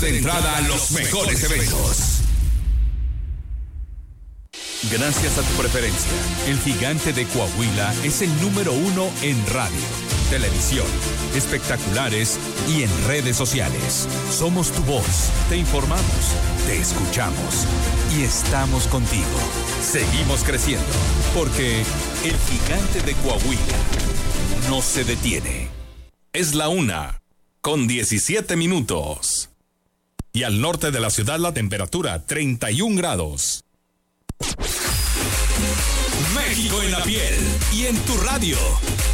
De entrada a los mejores eventos. Gracias a tu preferencia, el Gigante de Coahuila es el número 1 en radio, televisión, espectaculares y en redes sociales. Somos tu voz, te informamos, te escuchamos y estamos contigo. Seguimos creciendo, porque el Gigante de Coahuila no se detiene. Es la 1:17. Y al norte de la ciudad la temperatura 31 grados. México en la piel y en tu radio.